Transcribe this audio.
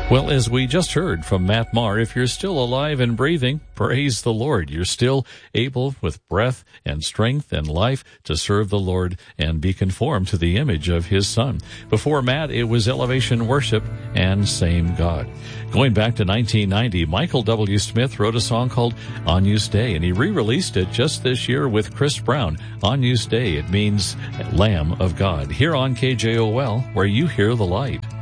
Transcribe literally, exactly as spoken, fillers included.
Well, as we just heard from Matt Maher, if you're still alive and breathing, praise the Lord. You're still able, with breath and strength and life, to serve the Lord and be conformed to the image of His Son. Before Matt, it was Elevation Worship and Same God. Going back to nineteen ninety, Michael W. Smith wrote a song called Agnus Dei, and he re-released it just this year with Chris Brown. Agnus Dei, it means Lamb of God. Here on K J O L, where you hear the light.